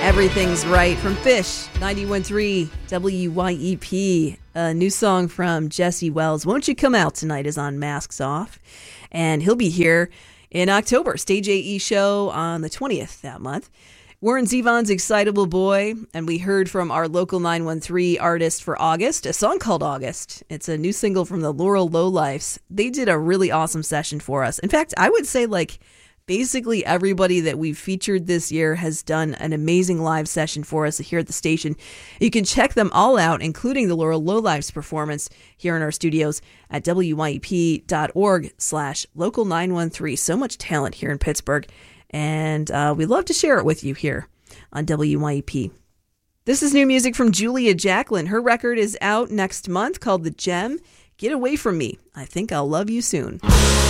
Everything's Right from Fish, 91.3 WYEP. A new song from Jesse Wells, Won't You Come Out Tonight, is on Masks Off. And he'll be here in October. Stage AE show on the 20th that month. Warren Zevon's Excitable Boy, and we heard from our local 913 artist for August, a song called August. It's a new single from the Laurel Lowlifes. They did a really awesome session for us. In fact, I would say basically everybody that we've featured this year has done an amazing live session for us here at the station. You can check them all out, including the Laurel Lowlifes performance here in our studios at wyep.org/local913. So much talent here in Pittsburgh, and we'd love to share it with you here on WYEP. This is new music from Julia Jacklin. Her record is out next month called The Gem. Get Away From Me. I Think I'll Love You Soon.